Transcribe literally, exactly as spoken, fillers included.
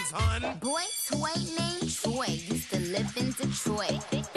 Benz, hun. Boy toy named Troy used to live in Detroit.